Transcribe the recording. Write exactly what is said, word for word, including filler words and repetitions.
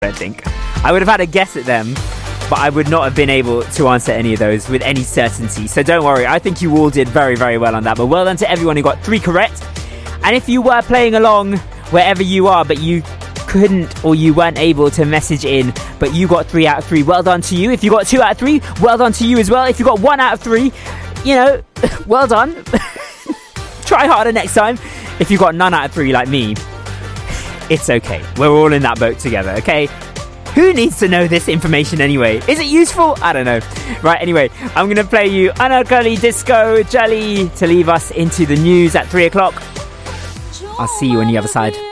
I don't think. I would have had a guess at them, but I would not have been able to answer any of those with any certainty. So don't worry, I think you all did very, very well on that. But well done to everyone who got three correct. And if you were playing along wherever you are, but you couldn't or you weren't able to message in, but you got three out of three, well done to you. If you got two out of three, well done to you as well. If you got one out of three, you know, well done. Try harder next time. If you got none out of three like me, it's okay. We're all in that boat together, okay? Who needs to know this information anyway? Is it useful? I don't know. Right, anyway, I'm going to play you Anarkali Disco Jelly to leave us into the news at three o'clock. I'll see you on the other side.